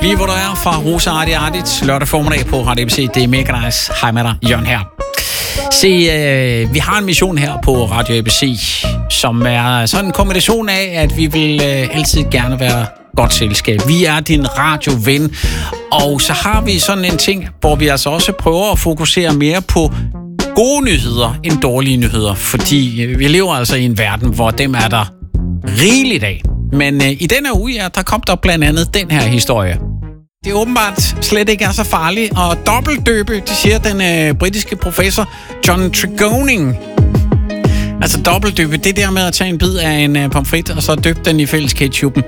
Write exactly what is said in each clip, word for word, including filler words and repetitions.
Lige hvor du er fra Rosa Arti Artit, lørdag formiddag på Radio A B C. Det er mega nice. Hej med dig, Jørgen her. Se, øh, vi har en mission her på Radio A B C, som er sådan en kombination af, at vi vil øh, altid gerne være godt selskab. Vi er din radioven, og så har vi sådan en ting, hvor vi altså også prøver at fokusere mere på gode nyheder end dårlige nyheder, fordi vi lever altså i en verden, hvor dem er der rigeligt af. Men øh, i denne uge, ja, der kom der blandt andet den her historie. Det er åbenbart slet ikke er så farligt at dobbeltdøbe, det siger den øh, britiske professor John Tregoning. Altså dobbeltdøbe, det der med at tage en bid af en øh, pomfrit, og så døbe den i fælles ketchupen.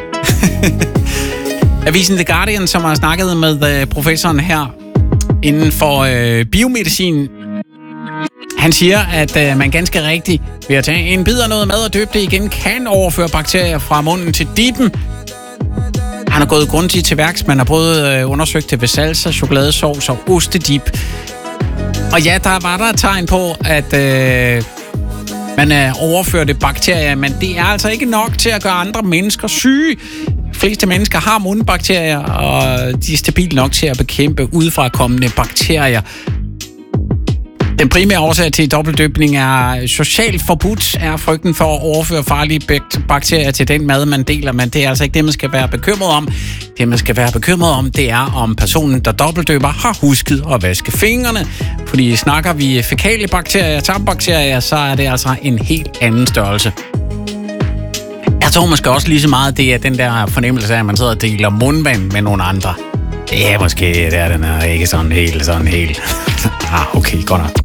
Avisen The Guardian, som har snakket med øh, professoren her inden for øh, biomedicin, han siger, at øh, man ganske rigtigt ved at tage en bid af noget mad og døbe det igen, kan overføre bakterier fra munden til dippen. Han har gået grundigt til værks. Man har både øh, undersøgt det ved salsa, chokoladesauce og ostedip. Og ja, der var der et tegn på, at øh, man øh, overførte bakterier, men det er altså ikke nok til at gøre andre mennesker syge. De fleste mennesker har mundbakterier, og de er stabile nok til at bekæmpe udefrakommende bakterier. Den primære årsag til dobbeltdøbning er socialt forbudt, er frygten for at overføre farlige bakterier til den mad, man deler, men det er altså ikke det, man skal være bekymret om. Det, man skal være bekymret om, det er, om personen, der dobbeltdøber, har husket at vaske fingrene. Fordi snakker vi fækaliebakterier, tarmbakterier, så er det altså en helt anden størrelse. Jeg tror måske også lige så meget, det er den der fornemmelse af, at man sidder og deler mundvand med nogle andre. Ja, måske det er den er ikke sådan helt, sådan helt. Ah, okay, godt nok.